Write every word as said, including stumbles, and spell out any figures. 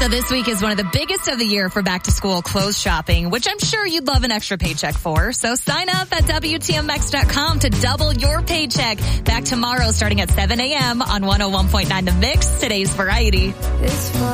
So this week is one of the biggest of the year for back-to-school clothes shopping, which I'm sure you'd love an extra paycheck for. So sign up at W T M X dot com to double your paycheck. Back tomorrow starting at seven a.m. on one oh one point nine The Mix, today's Variety.